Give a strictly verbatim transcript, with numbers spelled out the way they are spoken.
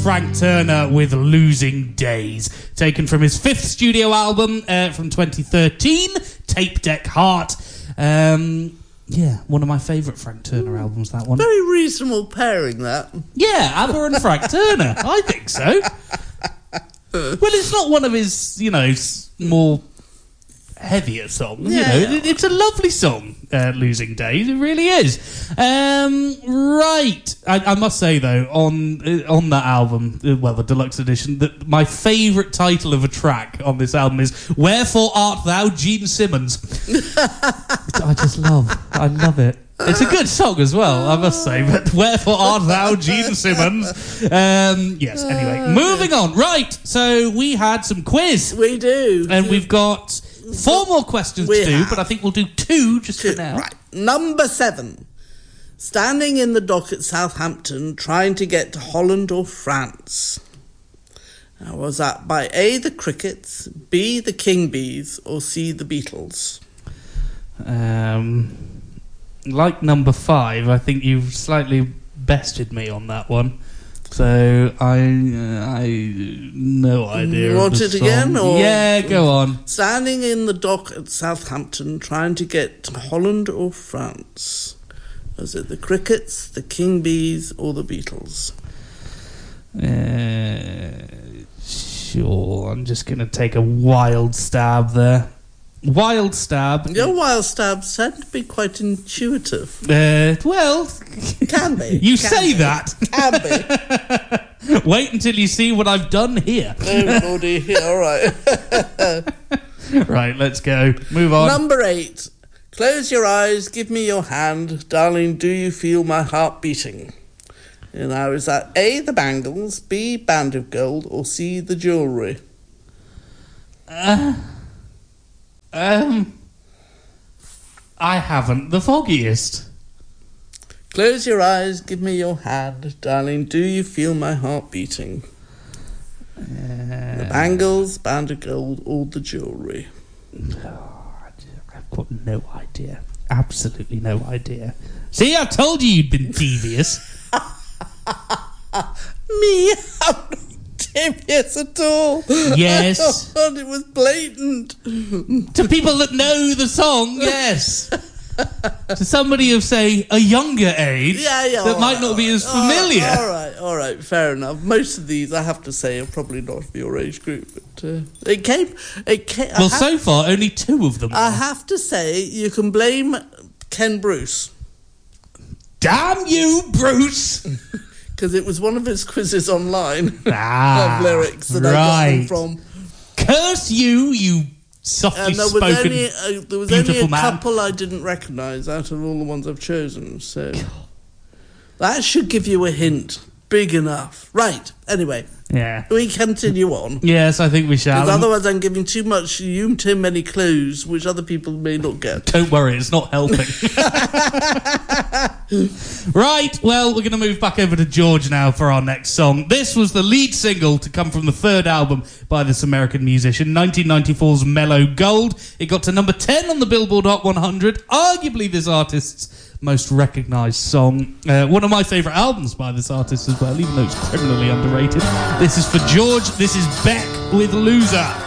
Frank Turner with Losing Days, taken from his fifth studio album uh, from twenty thirteen, Tape Deck Heart. Um, yeah, one of my favourite Frank Turner albums, that one. Very reasonable pairing, that. Yeah, ABBA and Frank Turner. I think so. Well, it's not one of his, you know, more heavier songs. Yeah. You know, it, it's a lovely song, uh, Losing Days. It really is. Um, right. I, I must say, though, on uh, on that album, uh, well, the deluxe edition, that my favourite title of a track on this album is Wherefore Art Thou, Gene Simmons. I just love, I love it. It's a good song as well, I must say, but Wherefore Art Thou, Gene Simmons? Um, yes, anyway, moving on. Right, so we had some quiz. We do. And we've got four more questions We to do, have. but I think we'll do two just Two. for now. Right. Number seven. Standing in the dock at Southampton, trying to get to Holland or France. Now, was that by A, the Crickets, B, the King Bees, or C, the Beatles? Um, like number five, I think you've slightly bested me on that one. So I, uh, I no idea. You want of the it song. again, or- Yeah, go on. Standing in the dock at Southampton, trying to get to Holland or France. Was it the Crickets, the King Bees, or the Beatles? Uh, sure, I'm just going to take a wild stab there. Wild stab. Your wild stabs tend to be quite intuitive. Uh, well, Can be. you Can say be. that. Can be. Wait until you see what I've done here. Oh, Lordy. Yeah, all right. Right, let's go. Move on. Number eight. Close your eyes, give me your hand. Darling, do you feel my heart beating? And now, is that A, the Bangles, B, Band of Gold, or C, the Jewellery? Uh, um, I haven't the foggiest. Close your eyes, give me your hand. Darling, do you feel my heart beating? Uh, The Bangles, Band of Gold, or the Jewellery? oh, I've got no idea. Absolutely no idea. See, I told you you'd been devious. Me? I'm not devious at all. Yes. I thought it was blatant. To people that know the song, yes. To somebody of, say, a younger age Yeah, yeah. that all might right, not be all as right. familiar. All right, all right, fair enough. Most of these, I have to say, are probably not of your age group. But uh, it came. It came. I Well, have, so far, only two of them I are. have to say, you can blame Ken Bruce Damn you, Bruce! because it was one of his quizzes online Ah, of lyrics that I got right. them from. Curse you, you softly And there was spoken, only uh, there was only beautiful a man. couple I didn't recognise out of all the ones I've chosen. So that should give you a hint, big enough. Right. Anyway, Yeah. we continue on. Yes, I think we shall. Because otherwise I'm giving too much, you too many clues, which other people may not get. Don't worry, it's not helping. Right, well, we're going to move back over to George now for our next song. This was the lead single to come from the third album by this American musician, nineteen ninety-four's Mellow Gold. It got to number ten on the Billboard Hot one hundred, arguably this artist's most recognised song. Uh, one of my favourite albums by this artist as well, even though it's criminally underrated. This is for George, this is Beck with Loser.